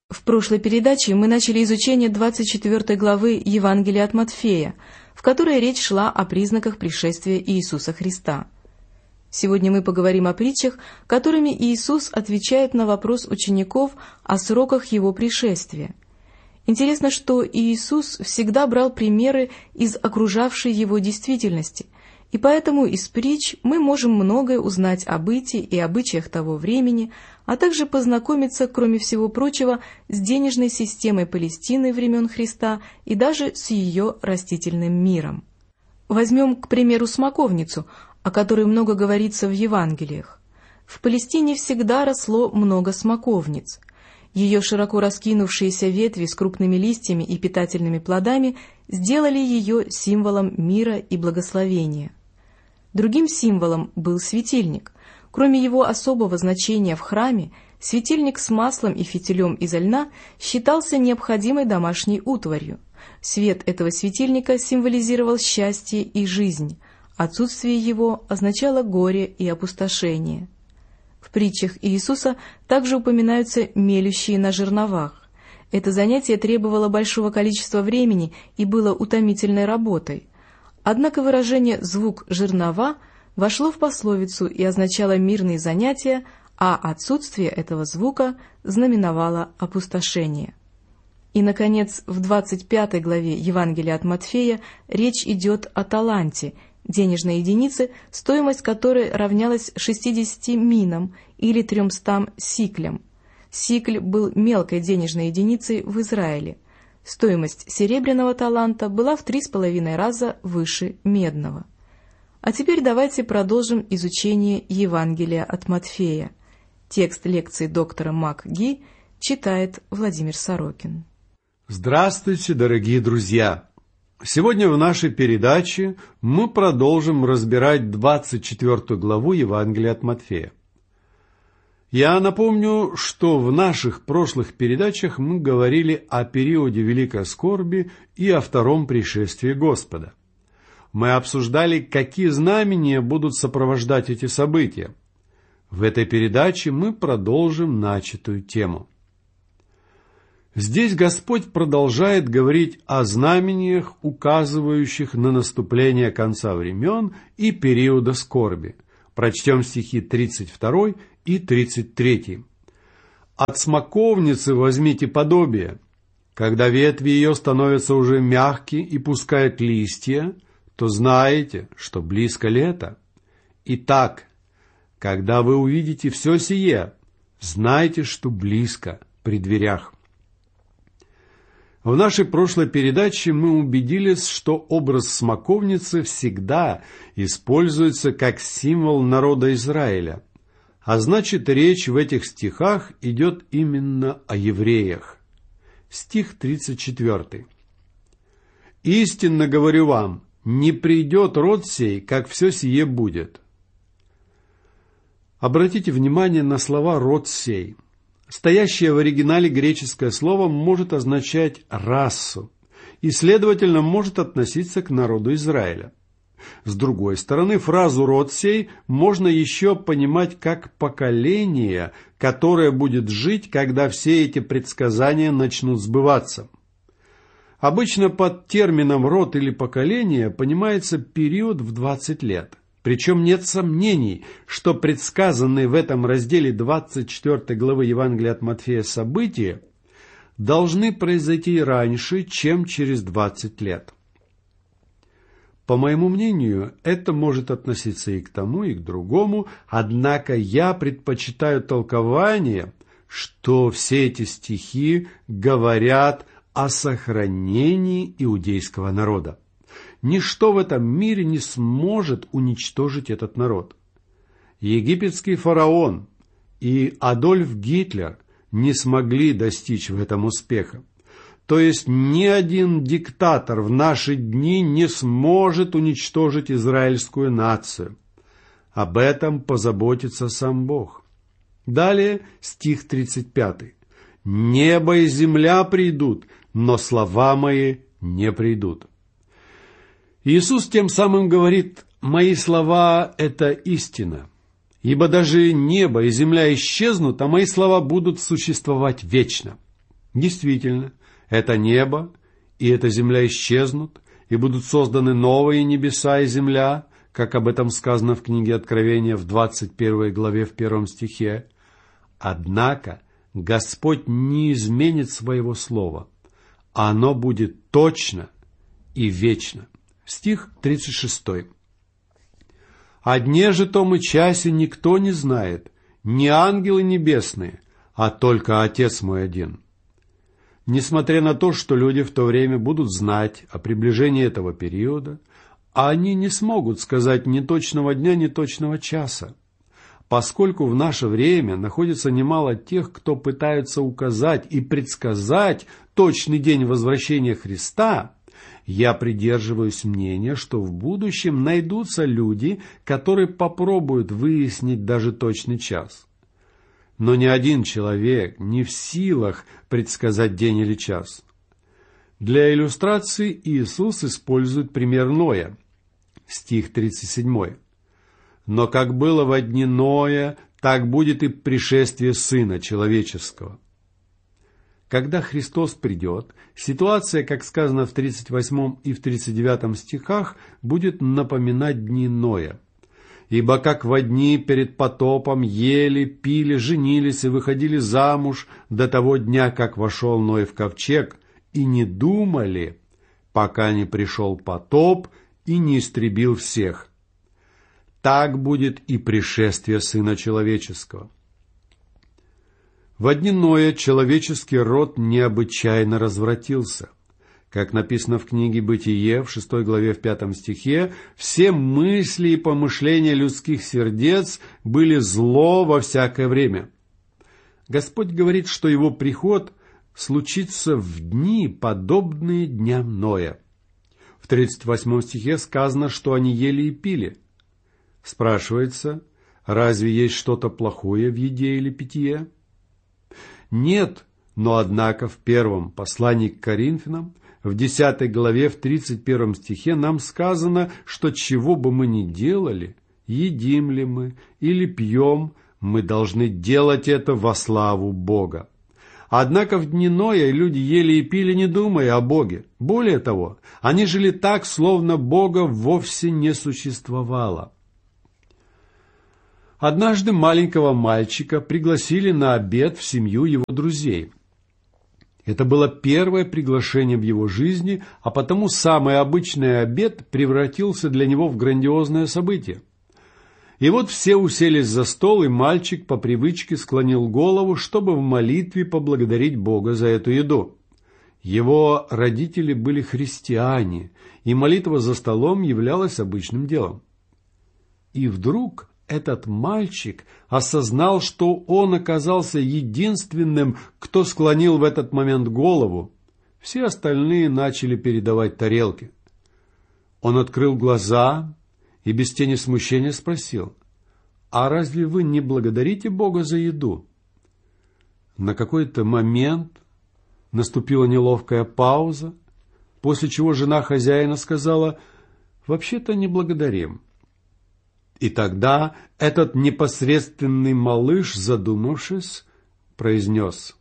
В прошлой передаче мы начали изучение 24 главы Евангелия от Матфея, в которой речь шла о признаках пришествия Иисуса Христа. Сегодня мы поговорим о притчах, которыми Иисус отвечает на вопрос учеников о сроках Его пришествия. Интересно, что Иисус всегда брал примеры из окружавшей Его действительности, и поэтому из притч мы можем многое узнать о бытии и обычаях того времени, а также познакомиться, кроме всего прочего, с денежной системой Палестины времен Христа и даже с ее растительным миром. Возьмем, к примеру, смоковницу, о которой много говорится в Евангелиях. В Палестине всегда росло много смоковниц. Ее широко раскинувшиеся ветви с крупными листьями и питательными плодами сделали ее символом мира и благословения. Другим символом был светильник. Кроме его особого значения в храме, светильник с маслом и фитилем изо льна считался необходимой домашней утварью. Свет этого светильника символизировал счастье и жизнь, отсутствие его означало горе и опустошение. В притчах Иисуса также упоминаются мелющие на жерновах. Это занятие требовало большого количества времени и было утомительной работой. Однако выражение «звук жернова» вошло в пословицу и означало мирные занятия, а отсутствие этого звука знаменовало опустошение. И, наконец, в 25 главе Евангелия от Матфея речь идет о таланте, денежной единице, стоимость которой равнялась 60 минам или 300 сиклям. Сикль был мелкой денежной единицей в Израиле. Стоимость серебряного таланта была в 3,5 раза выше медного. А теперь давайте продолжим изучение Евангелия от Матфея. Текст лекции доктора МакГи читает Владимир Сорокин. Здравствуйте, дорогие друзья! Сегодня в нашей передаче мы продолжим разбирать 24 главу Евангелия от Матфея. Я напомню, что в наших прошлых передачах мы говорили о периоде Великой Скорби и о втором пришествии Господа. Мы обсуждали, какие знамения будут сопровождать эти события. В этой передаче мы продолжим начатую тему. Здесь Господь продолжает говорить о знамениях, указывающих на наступление конца времен и периода скорби. Прочтем стихи 32 и 33. «От смоковницы возьмите подобие. Когда ветви ее становятся уже мягкие и пускают листья, то знаете, что близко лето. Итак, когда вы увидите все сие, знайте, что близко, при дверях». В нашей прошлой передаче мы убедились, что образ смоковницы всегда используется как символ народа Израиля, а значит, речь в этих стихах идет именно о евреях. Стих 34. «Истинно говорю вам, не придет род сей, как все сие будет». Обратите внимание на слова «род сей». Стоящее в оригинале греческое слово может означать расу и, следовательно, может относиться к народу Израиля. С другой стороны, фразу «род сей» можно еще понимать как поколение, которое будет жить, когда все эти предсказания начнут сбываться. Обычно под термином «род» или «поколение» понимается период в 20 лет. Причем нет сомнений, что предсказанные в этом разделе 24 главы Евангелия от Матфея события должны произойти раньше, чем через 20 лет. По моему мнению, это может относиться и к тому, и к другому, однако я предпочитаю толкование, что все эти стихи говорят о сохранении иудейского народа. Ничто в этом мире не сможет уничтожить этот народ. Египетский фараон и Адольф Гитлер не смогли достичь в этом успеха. То есть ни один диктатор в наши дни не сможет уничтожить израильскую нацию. Об этом позаботится сам Бог. Далее стих 35. «Небо и земля придут, но слова мои не придут». Иисус тем самым говорит: «Мои слова – это истина, ибо даже небо и земля исчезнут, а мои слова будут существовать вечно». Действительно, это небо и эта земля исчезнут, и будут созданы новые небеса и земля, как об этом сказано в книге Откровения в 21 главе в 1 стихе. Однако Господь не изменит своего слова. Оно будет точно и вечно. Стих 36. «О дне же том и часе никто не знает, ни ангелы небесные, а только Отец мой один». Несмотря на то, что люди в то время будут знать о приближении этого периода, они не смогут сказать ни точного дня, ни точного часа. Поскольку в наше время находится немало тех, кто пытаются указать и предсказать точный день возвращения Христа, я придерживаюсь мнения, что в будущем найдутся люди, которые попробуют выяснить даже точный час. Но ни один человек не в силах предсказать день или час. Для иллюстрации Иисус использует пример Ноя, стих 37. «Но как было во дни Ноя, так будет и пришествие Сына Человеческого». Когда Христос придет, ситуация, как сказано в 38 и в 39 стихах, будет напоминать дни Ноя. «Ибо как во дни перед потопом ели, пили, женились и выходили замуж до того дня, как вошел Ной в ковчег, и не думали, пока не пришел потоп и не истребил всех. Так будет и пришествие Сына Человеческого». Во дни Ноя человеческий род необычайно развратился. Как написано в книге «Бытие» в 6 главе в 5 стихе, все мысли и помышления людских сердец были зло во всякое время. Господь говорит, что Его приход случится в дни, подобные дням Ноя. В 38 стихе сказано, что они ели и пили. Спрашивается, разве есть что-то плохое в еде или питье? Нет, но однако в первом послании к Коринфянам, в 10 главе, в 31 стихе нам сказано, что чего бы мы ни делали, едим ли мы или пьем, мы должны делать это во славу Бога. Однако в дни Ноя люди ели и пили, не думая о Боге. Более того, они жили так, словно Бога вовсе не существовало. Однажды маленького мальчика пригласили на обед в семью его друзей. Это было первое приглашение в его жизни, а потому самый обычный обед превратился для него в грандиозное событие. И вот все уселись за стол, и мальчик по привычке склонил голову, чтобы в молитве поблагодарить Бога за эту еду. Его родители были христиане, и молитва за столом являлась обычным делом. И вдруг этот мальчик осознал, что он оказался единственным, кто склонил в этот момент голову. Все остальные начали передавать тарелки. Он открыл глаза и без тени смущения спросил: «А разве вы не благодарите Бога за еду?» На какой-то момент наступила неловкая пауза, после чего жена хозяина сказала: «Вообще-то не благодарим». И тогда этот непосредственный малыш, задумавшись, произнес: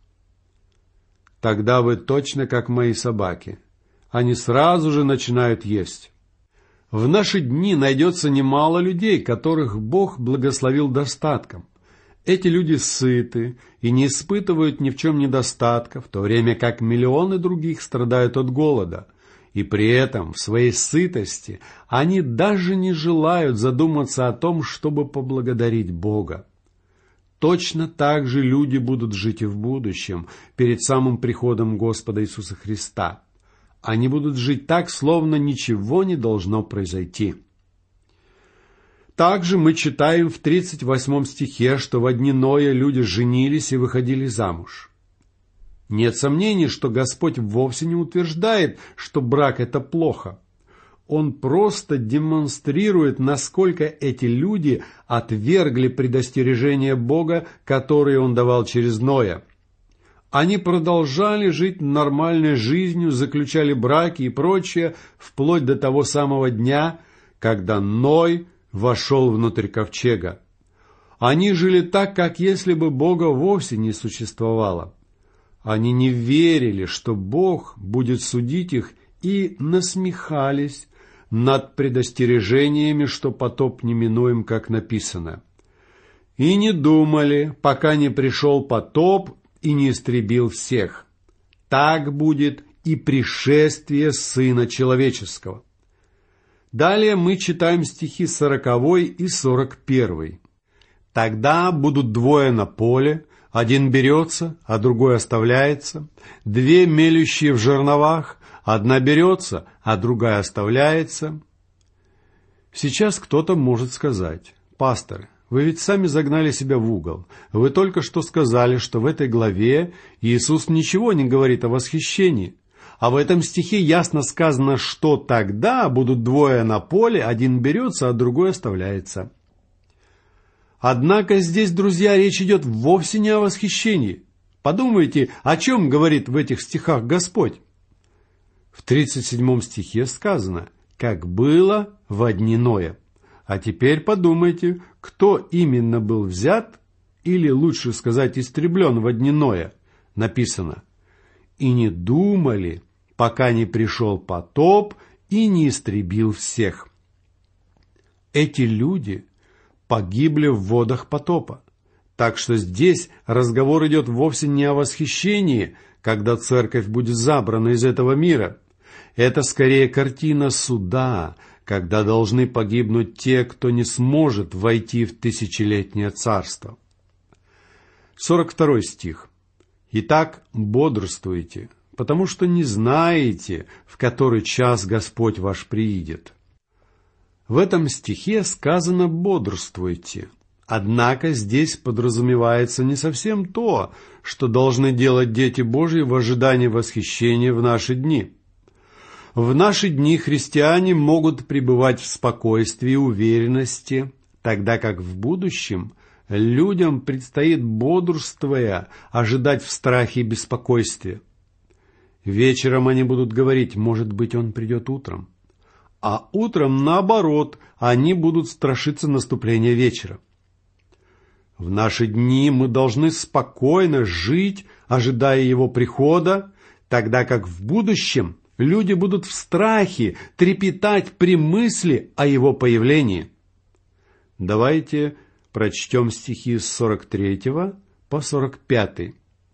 «Тогда вы точно как мои собаки. Они сразу же начинают есть». В наши дни найдется немало людей, которых Бог благословил достатком. Эти люди сыты и не испытывают ни в чем недостатка, в то время как миллионы других страдают от голода. И при этом в своей сытости они даже не желают задуматься о том, чтобы поблагодарить Бога. Точно так же люди будут жить и в будущем, перед самым приходом Господа Иисуса Христа. Они будут жить так, словно ничего не должно произойти. Также мы читаем в 38 стихе, что во дни Ноя люди женились и выходили замуж. Нет сомнений, что Господь вовсе не утверждает, что брак – это плохо. Он просто демонстрирует, насколько эти люди отвергли предостережения Бога, которые Он давал через Ноя. Они продолжали жить нормальной жизнью, заключали браки и прочее, вплоть до того самого дня, когда Ной вошел внутрь ковчега. Они жили так, как если бы Бога вовсе не существовало. Они не верили, что Бог будет судить их, и насмехались над предостережениями, что потоп неминуем, как написано. И не думали, пока не пришел потоп и не истребил всех. Так будет и пришествие Сына Человеческого. Далее мы читаем стихи 40 и 41. «Тогда будут двое на поле, один берется, а другой оставляется, две мелющие в жерновах, одна берется, а другая оставляется». Сейчас кто-то может сказать: «Пастор, вы ведь сами загнали себя в угол. Вы только что сказали, что в этой главе Иисус ничего не говорит о восхищении. А в этом стихе ясно сказано, что тогда будут двое на поле, один берется, а другой оставляется». Однако здесь, друзья, речь идет вовсе не о восхищении. Подумайте, о чем говорит в этих стихах Господь. В 37 стихе сказано: «Как было во дни Ноя». А теперь подумайте, кто именно был взят, или лучше сказать, истреблен во дни Ноя. Написано: «И не думали, пока не пришел потоп и не истребил всех». Эти люди погибли в водах потопа. Так что здесь разговор идет вовсе не о восхищении, когда церковь будет забрана из этого мира. Это скорее картина суда, когда должны погибнуть те, кто не сможет войти в тысячелетнее царство. 42 стих. «Итак, бодрствуйте, потому что не знаете, в который час Господь ваш приидет». В этом стихе сказано «бодрствуйте». Однако здесь подразумевается не совсем то, что должны делать дети Божьи в ожидании восхищения в наши дни. В наши дни христиане могут пребывать в спокойствии и уверенности, тогда как в будущем людям предстоит, бодрствуя, ожидать в страхе и беспокойстве. Вечером они будут говорить: может быть, он придет утром. А утром, наоборот, они будут страшиться наступления вечера. В наши дни мы должны спокойно жить, ожидая его прихода, тогда как в будущем люди будут в страхе трепетать при мысли о его появлении. Давайте прочтем стихи с 43 по 45.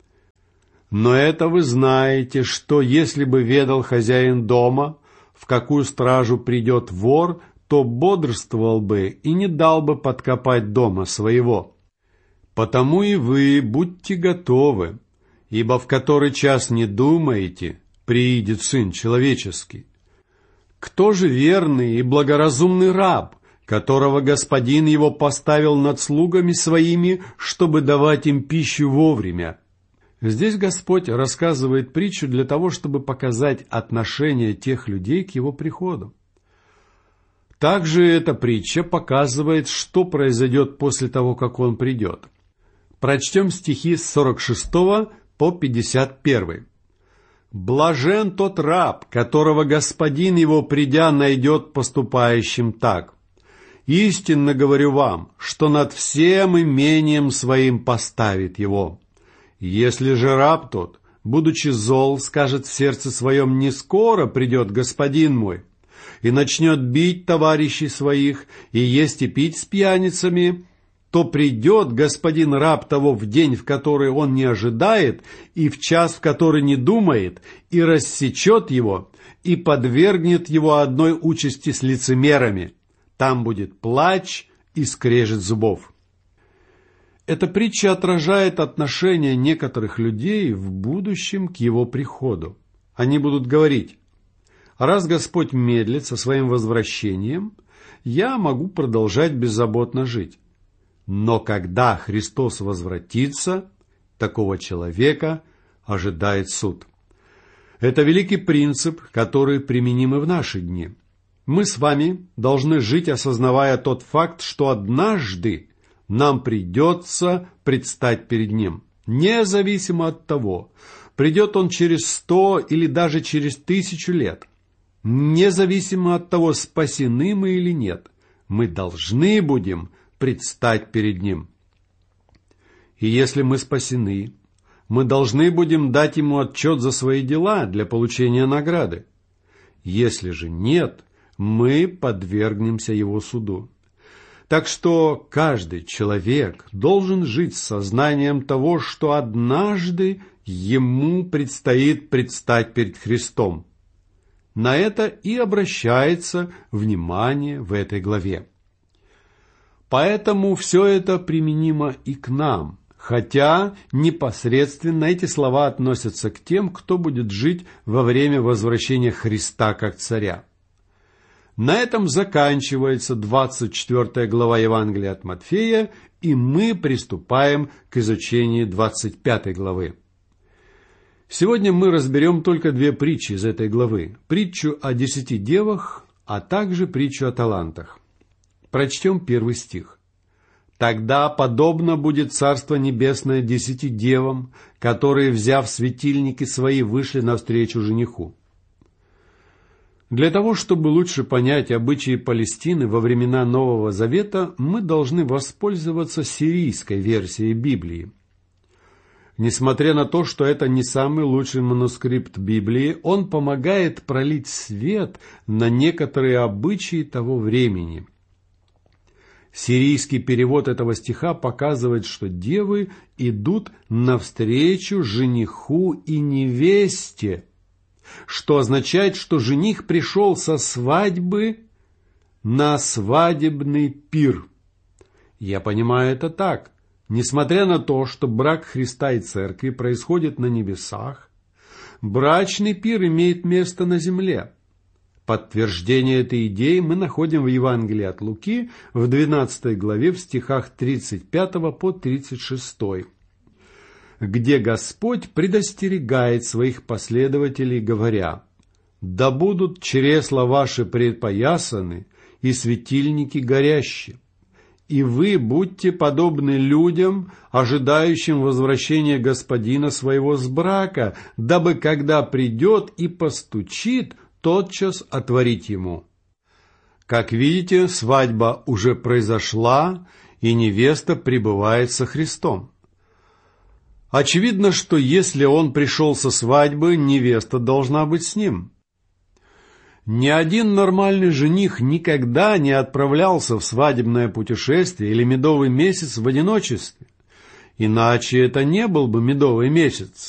«Но это вы знаете, что если бы ведал хозяин дома, в какую стражу придет вор, то бодрствовал бы и не дал бы подкопать дома своего. Потому и вы будьте готовы, ибо в который час не думаете, приидет Сын Человеческий. Кто же верный и благоразумный раб, которого господин его поставил над слугами своими, чтобы давать им пищу вовремя?» Здесь Господь рассказывает притчу для того, чтобы показать отношение тех людей к его приходу. Также эта притча показывает, что произойдет после того, как он придет. Прочтем стихи с 46 по 51. «Блажен тот раб, которого господин его, придя, найдет поступающим так. Истинно говорю вам, что над всем имением своим поставит его. Если же раб тот, будучи зол, скажет в сердце своем: не скоро придет господин мой, и начнет бить товарищей своих, и есть и пить с пьяницами, то придет господин раб того в день, в который он не ожидает, и в час, в который не думает, и рассечет его, и подвергнет его одной участи с лицемерами. Там будет плач и скрежет зубов». Эта притча отражает отношение некоторых людей в будущем к его приходу. Они будут говорить: раз Господь медлит со своим возвращением, я могу продолжать беззаботно жить. Но когда Христос возвратится, такого человека ожидает суд. Это великий принцип, который применим и в наши дни. Мы с вами должны жить, осознавая тот факт, что однажды нам придется предстать перед Ним, независимо от того, придет Он через 100 или даже через 1000 лет. Независимо от того, спасены мы или нет, мы должны будем предстать перед Ним. И если мы спасены, мы должны будем дать ему отчет за свои дела для получения награды. Если же нет, мы подвергнемся его суду. Так что каждый человек должен жить с сознанием того, что однажды ему предстоит предстать перед Христом. На это и обращается внимание в этой главе. Поэтому все это применимо и к нам, хотя непосредственно эти слова относятся к тем, кто будет жить во время возвращения Христа как царя. На этом заканчивается 24 глава Евангелия от Матфея, и мы приступаем к изучению 25 главы. Сегодня мы разберем только две притчи из этой главы. Притчу о 10 девах, а также притчу о талантах. Прочтем 1 стих. «Тогда подобно будет Царство Небесное 10 девам, которые, взяв светильники свои, вышли навстречу жениху». Для того, чтобы лучше понять обычаи Палестины во времена Нового Завета, мы должны воспользоваться сирийской версией Библии. Несмотря на то, что это не самый лучший манускрипт Библии, он помогает пролить свет на некоторые обычаи того времени. Сирийский перевод этого стиха показывает, что девы идут навстречу жениху и невесте, что означает, что жених пришел со свадьбы на свадебный пир. Я понимаю это так. Несмотря на то, что брак Христа и Церкви происходит на небесах, брачный пир имеет место на земле. Подтверждение этой идеи мы находим в Евангелии от Луки в 12 главе в стихах 35 по 36, где Господь предостерегает своих последователей, говоря: «Да будут чресла ваши припоясаны и светильники горящие, и вы будьте подобны людям, ожидающим возвращения Господина своего с брака, дабы, когда придет и постучит, тотчас отворить ему». Как видите, свадьба уже произошла, и невеста пребывает со Христом. Очевидно, что если он пришел со свадьбы, невеста должна быть с ним. Ни один нормальный жених никогда не отправлялся в свадебное путешествие или медовый месяц в одиночестве. Иначе это не был бы медовый месяц.